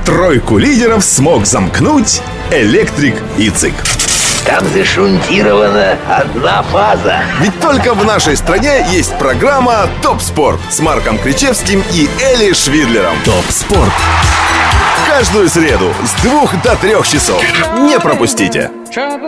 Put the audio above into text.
Тройку лидеров смог замкнуть Электрик и ЦИК. Там зашунтирована одна фаза. Ведь только в нашей стране есть программа «Топ Спорт» с Марком Кричевским и Эли Швидлером. ТОП СПОРТ. Каждую среду с 2 до 3 часов. Не пропустите.